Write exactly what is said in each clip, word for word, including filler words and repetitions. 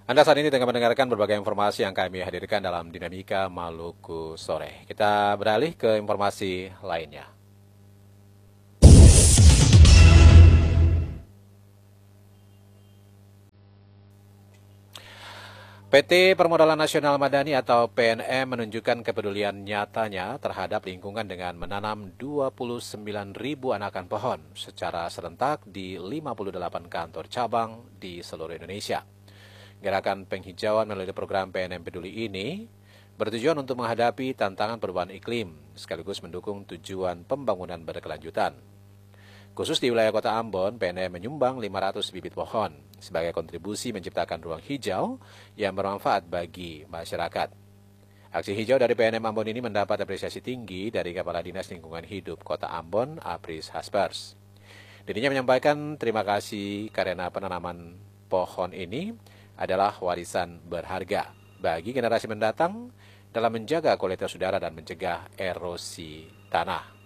Anda saat ini tengah mendengarkan berbagai informasi yang kami hadirkan dalam Dinamika Maluku Sore. Kita beralih ke informasi lainnya. P T Permodalan Nasional Madani atau P N M menunjukkan kepedulian nyatanya terhadap lingkungan dengan menanam dua puluh sembilan ribu anakan pohon secara serentak di lima puluh delapan kantor cabang di seluruh Indonesia. Gerakan penghijauan melalui program P N M Peduli ini bertujuan untuk menghadapi tantangan perubahan iklim sekaligus mendukung tujuan pembangunan berkelanjutan. Khusus di wilayah Kota Ambon, P N M menyumbang lima ratus bibit pohon sebagai kontribusi menciptakan ruang hijau yang bermanfaat bagi masyarakat. Aksi hijau dari P N M Ambon ini mendapat apresiasi tinggi dari Kepala Dinas Lingkungan Hidup Kota Ambon, Apris Haspers. Dirinya menyampaikan terima kasih karena penanaman pohon ini adalah warisan berharga bagi generasi mendatang dalam menjaga kualitas udara dan mencegah erosi tanah.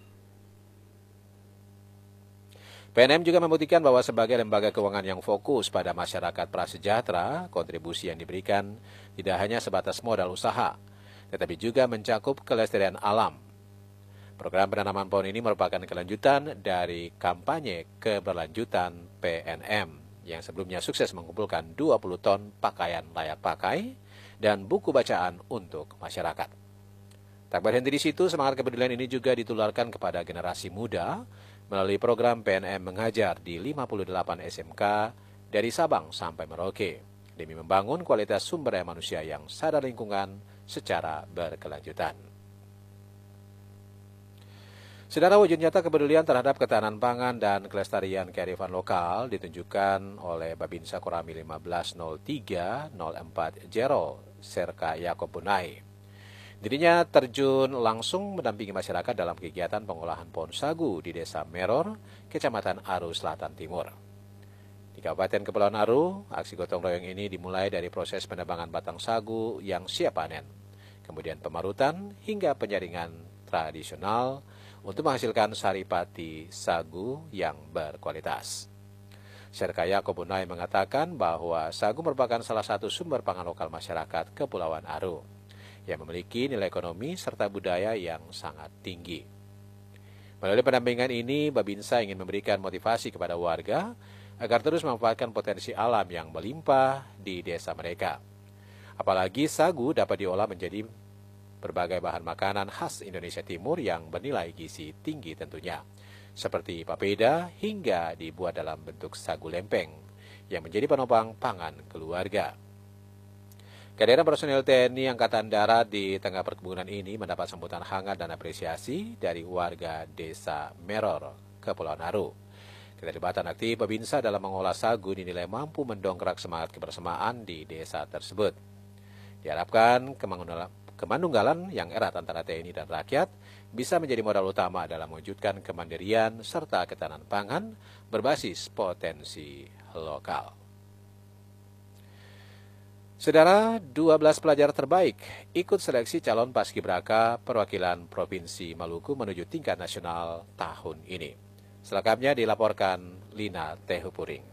P N M juga membuktikan bahwa sebagai lembaga keuangan yang fokus pada masyarakat prasejahtera, kontribusi yang diberikan tidak hanya sebatas modal usaha, tetapi juga mencakup kelestarian alam. Program penanaman pohon ini merupakan kelanjutan dari kampanye keberlanjutan P N M yang sebelumnya sukses mengumpulkan dua puluh ton pakaian layak pakai dan buku bacaan untuk masyarakat. Tak berhenti di situ, semangat kepedulian ini juga ditularkan kepada generasi muda melalui program P N M mengajar di lima puluh delapan S M K dari Sabang sampai Merauke demi membangun kualitas sumber daya manusia yang sadar lingkungan secara berkelanjutan. Saudara, wujud nyata kepedulian terhadap ketahanan pangan dan kelestarian kearifan lokal ditunjukkan oleh Babinsa Korami lima belas nol tiga nol empat Jero Serka Yakob Bunai. Dirinya terjun langsung mendampingi masyarakat dalam kegiatan pengolahan pohon sagu di Desa Meror, Kecamatan Aru Selatan Timur. Di Kabupaten Kepulauan Aru, aksi gotong royong ini dimulai dari proses penebangan batang sagu yang siap panen, kemudian pemarutan hingga penyaringan tradisional untuk menghasilkan saripati sagu yang berkualitas. Serka Yakob Bunai mengatakan bahwa sagu merupakan salah satu sumber pangan lokal masyarakat Kepulauan Aru yang memiliki nilai ekonomi serta budaya yang sangat tinggi. Melalui pendampingan ini, Babinsa ingin memberikan motivasi kepada warga agar terus memanfaatkan potensi alam yang melimpah di desa mereka. Apalagi sagu dapat diolah menjadi berbagai bahan makanan khas Indonesia Timur yang bernilai gizi tinggi tentunya, seperti papeda hingga dibuat dalam bentuk sagu lempeng yang menjadi penopang pangan keluarga. Kehadiran personil T N I Angkatan Darat di tengah perkebunan ini mendapat sambutan hangat dan apresiasi dari warga Desa Meror, Kepulauan Aru. Keterlibatan aktif Babinsa dalam mengolah sagu dinilai mampu mendongkrak semangat kebersamaan di desa tersebut. Diharapkan kemandunggalan yang erat antara T N I dan rakyat bisa menjadi modal utama dalam mewujudkan kemandirian serta ketahanan pangan berbasis potensi lokal. Saudara, dua belas pelajar terbaik ikut seleksi calon paskibraka perwakilan Provinsi Maluku menuju tingkat nasional tahun ini. Selengkapnya dilaporkan Lina Tehupuring.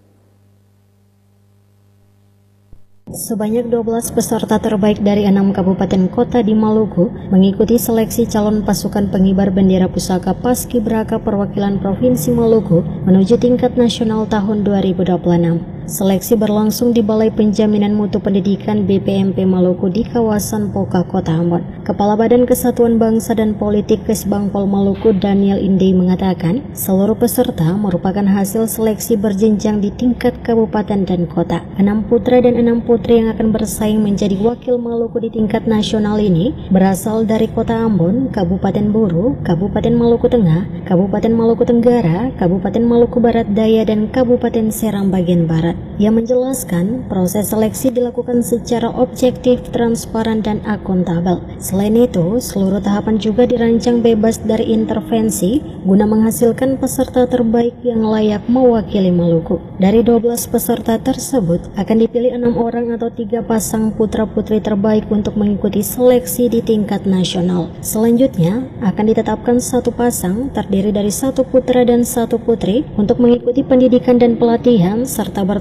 Sebanyak dua belas peserta terbaik dari enam kabupaten kota di Maluku mengikuti seleksi calon pasukan pengibar bendera pusaka Paskibraka perwakilan Provinsi Maluku menuju tingkat nasional tahun dua ribu dua puluh enam. Seleksi berlangsung di Balai Penjaminan Mutu Pendidikan B P M P Maluku di kawasan Poka, Kota Ambon. Kepala Badan Kesatuan Bangsa dan Politik Kesbangpol Maluku Daniel Indey mengatakan, seluruh peserta merupakan hasil seleksi berjenjang di tingkat kabupaten dan kota. Enam putra dan enam putri yang akan bersaing menjadi wakil Maluku di tingkat nasional ini berasal dari Kota Ambon, Kabupaten Buru, Kabupaten Maluku Tengah, Kabupaten Maluku Tenggara, Kabupaten Maluku Barat Daya, dan Kabupaten Serang bagian Barat. Ia menjelaskan proses seleksi dilakukan secara objektif, transparan, dan akuntabel. Selain itu, seluruh tahapan juga dirancang bebas dari intervensi guna menghasilkan peserta terbaik yang layak mewakili Maluku. Dari dua belas peserta tersebut akan dipilih enam orang atau tiga pasang putra-putri terbaik untuk mengikuti seleksi di tingkat nasional. Selanjutnya akan ditetapkan satu pasang terdiri dari satu putra dan satu putri untuk mengikuti pendidikan dan pelatihan serta bertanggung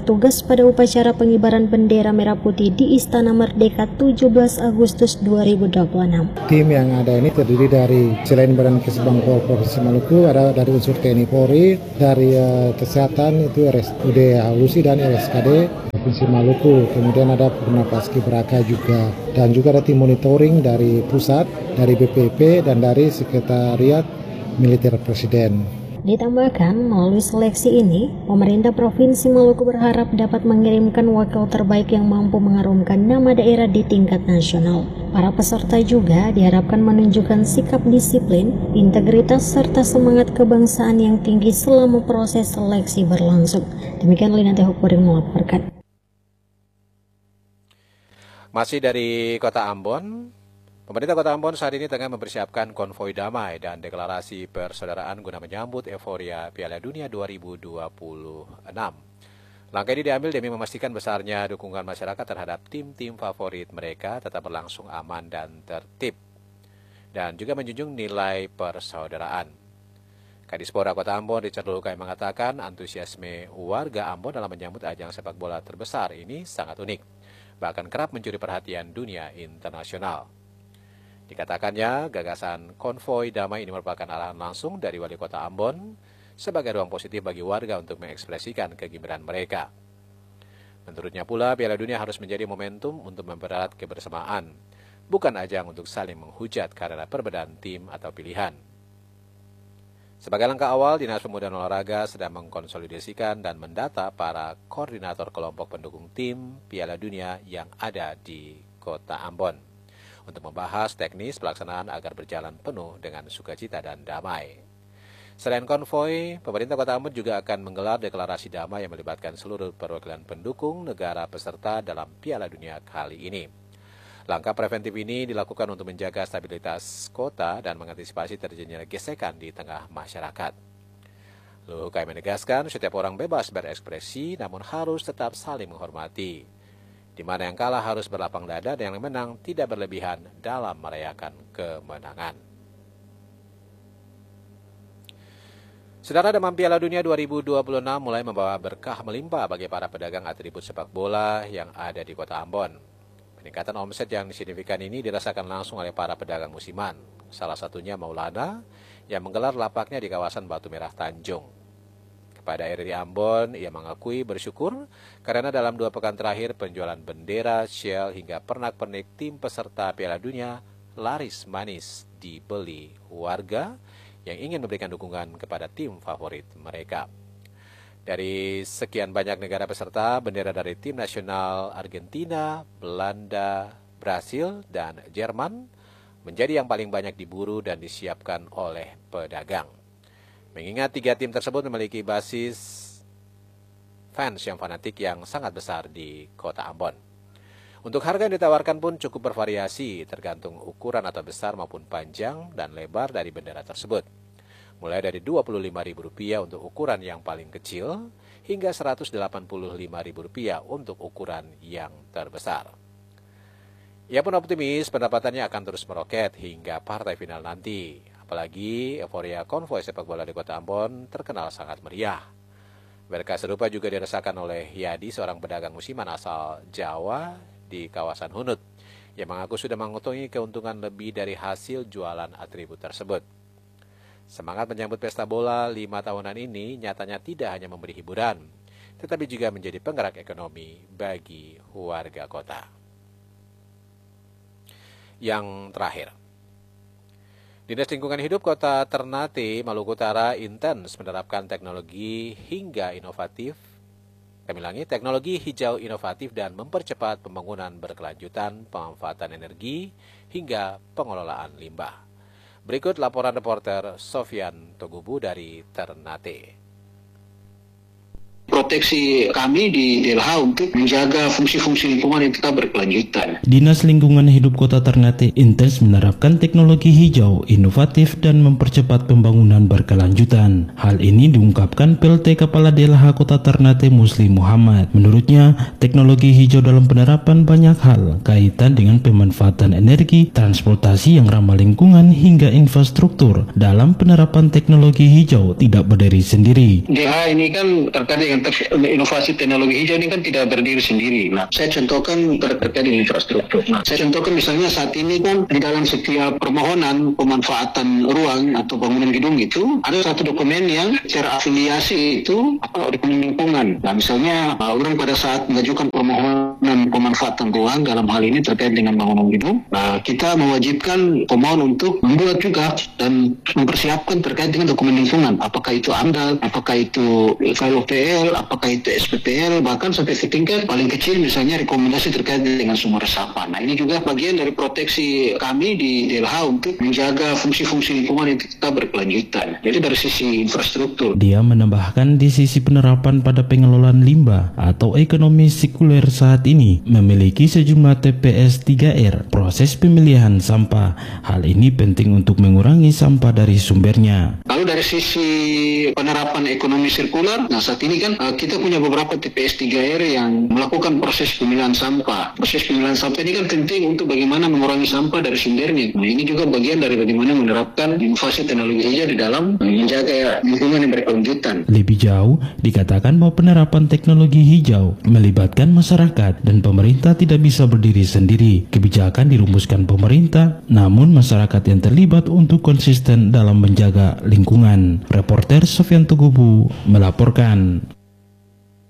bertugas pada upacara pengibaran bendera merah putih di Istana Merdeka tujuh belas Agustus dua ribu dua puluh enam. Tim yang ada ini terdiri dari selain Badan Kesbangpol Provinsi Maluku, ada dari unsur T N I Polri, dari uh, kesehatan itu R S U D Halusi dan R S K D Provinsi Maluku. Kemudian ada Purna Paskibraka juga, dan juga ada tim monitoring dari pusat, dari B P P dan dari Sekretariat Militer Presiden. Ditambahkan, melalui seleksi ini, pemerintah Provinsi Maluku berharap dapat mengirimkan wakil terbaik yang mampu mengharumkan nama daerah di tingkat nasional. Para peserta juga diharapkan menunjukkan sikap disiplin, integritas, serta semangat kebangsaan yang tinggi selama proses seleksi berlangsung. Demikian Linate Hukpuring melaporkan. Masih dari Kota Ambon, pemerintah Kota Ambon saat ini tengah mempersiapkan konvoi damai dan deklarasi persaudaraan guna menyambut euforia Piala Dunia dua ribu dua puluh enam. Langkah ini diambil demi memastikan besarnya dukungan masyarakat terhadap tim-tim favorit mereka tetap berlangsung aman dan tertib, dan juga menjunjung nilai persaudaraan. Kadispora Kota Ambon Richard Lukai mengatakan antusiasme warga Ambon dalam menyambut ajang sepak bola terbesar ini sangat unik, bahkan kerap mencuri perhatian dunia internasional. Dikatakannya, gagasan konvoi damai ini merupakan arahan langsung dari Wali Kota Ambon sebagai ruang positif bagi warga untuk mengekspresikan kegembiraan mereka. Menurutnya pula, Piala Dunia harus menjadi momentum untuk mempererat kebersamaan, bukan ajang untuk saling menghujat karena perbedaan tim atau pilihan. Sebagai langkah awal, Dinas Pemuda dan Olahraga sedang mengkonsolidasikan dan mendata para koordinator kelompok pendukung tim Piala Dunia yang ada di Kota Ambon untuk membahas teknis pelaksanaan agar berjalan penuh dengan sukacita dan damai. Selain konvoi, pemerintah Kota Ambon juga akan menggelar deklarasi damai yang melibatkan seluruh perwakilan pendukung negara peserta dalam Piala Dunia kali ini. Langkah preventif ini dilakukan untuk menjaga stabilitas kota dan mengantisipasi terjadinya gesekan di tengah masyarakat. Lukai menegaskan setiap orang bebas berekspresi namun harus tetap saling menghormati, di mana yang kalah harus berlapang dada dan yang menang tidak berlebihan dalam merayakan kemenangan. Saudara, demam Piala Dunia dua ribu dua puluh enam mulai membawa berkah melimpah bagi para pedagang atribut sepak bola yang ada di Kota Ambon. Peningkatan omset yang signifikan ini dirasakan langsung oleh para pedagang musiman. Salah satunya Maulana yang menggelar lapaknya di kawasan Batu Merah Tanjung. Kepada R R I Ambon, ia mengakui bersyukur karena dalam dua pekan terakhir penjualan bendera, syel hingga pernak-pernik tim peserta Piala Dunia laris manis dibeli warga yang ingin memberikan dukungan kepada tim favorit mereka. Dari sekian banyak negara peserta, bendera dari tim nasional Argentina, Belanda, Brasil, dan Jerman menjadi yang paling banyak diburu dan disiapkan oleh pedagang. Mengingat tiga tim tersebut memiliki basis fans yang fanatik yang sangat besar di Kota Ambon. Untuk harga yang ditawarkan pun cukup bervariasi tergantung ukuran atau besar maupun panjang dan lebar dari bendera tersebut. Mulai dari dua puluh lima ribu rupiah untuk ukuran yang paling kecil hingga seratus delapan puluh lima ribu rupiah untuk ukuran yang terbesar. Ia pun optimis pendapatannya akan terus meroket hingga partai final nanti. Apalagi euforia konvoi sepak bola di Kota Ambon terkenal sangat meriah. Berkah serupa juga dirasakan oleh Yadi, seorang pedagang musiman asal Jawa di kawasan Hunut, yang mengaku sudah mengantongi keuntungan lebih dari hasil jualan atribut tersebut. Semangat menyambut pesta bola lima tahunan ini nyatanya tidak hanya memberi hiburan, tetapi juga menjadi penggerak ekonomi bagi warga kota. Yang terakhir, Dinas Lingkungan Hidup Kota Ternate, Maluku Utara intens menerapkan teknologi hingga inovatif, kami ulangi, teknologi hijau inovatif dan mempercepat pembangunan berkelanjutan, pemanfaatan energi, hingga pengelolaan limbah. Berikut laporan reporter Sofyan Togubu dari Ternate. Proteksi kami di D L H untuk menjaga fungsi-fungsi lingkungan yang tetap berkelanjutan. Dinas Lingkungan Hidup Kota Ternate intens menerapkan teknologi hijau, inovatif, dan mempercepat pembangunan berkelanjutan. Hal ini diungkapkan P L T Kepala D L H Kota Ternate Muslim Muhammad. Menurutnya, teknologi hijau dalam penerapan banyak hal kaitan dengan pemanfaatan energi, transportasi yang ramah lingkungan, hingga infrastruktur. Dalam penerapan teknologi hijau tidak berdiri sendiri. D L H ini kan terkait dengan inovasi teknologi hijau ini kan tidak berdiri sendiri. Nah, saya contohkan terkait dengan infrastruktur. Nah, saya contohkan misalnya saat ini kan di dalam setiap permohonan pemanfaatan ruang atau bangunan gedung itu ada satu dokumen yang terafiliasi itu apa dokumen lingkungan. Nah, misalnya uh, orang pada saat mengajukan permohonan pemanfaatan ruang dalam hal ini terkait dengan bangunan gedung, uh, kita mewajibkan pemohon untuk membuat juga dan mempersiapkan terkait dengan dokumen lingkungan. Apakah itu AMDAL, apakah itu file O P L, apakah itu S P P L, bahkan sampai ke tingkat paling kecil misalnya rekomendasi terkait dengan sumber resapan. Nah, ini juga bagian dari proteksi kami di D L H untuk menjaga fungsi-fungsi lingkungan itu tetap berkelanjutan. Jadi dari sisi infrastruktur. Dia menambahkan di sisi penerapan pada pengelolaan limbah atau ekonomi sirkuler saat ini memiliki sejumlah T P S tiga R, proses pemilihan sampah. Hal ini penting untuk mengurangi sampah dari sumbernya. Lalu dari sisi penerapan ekonomi sirkular, nah saat ini kan uh, kita punya beberapa T P S tiga R yang melakukan proses pemilihan sampah. Proses pemilihan sampah ini kan penting untuk bagaimana mengurangi sampah dari sumbernya. Nah, ini juga bagian dari bagaimana menerapkan inovasi teknologi hijau di dalam menjaga lingkungan yang berkelanjutan. Lebih jauh, dikatakan bahwa penerapan teknologi hijau melibatkan masyarakat dan pemerintah tidak bisa berdiri sendiri. Kebijakan dirumuskan pemerintah, namun masyarakat yang terlibat untuk konsisten dalam menjaga lingkungan. Reporter Sofyan Tugubu melaporkan.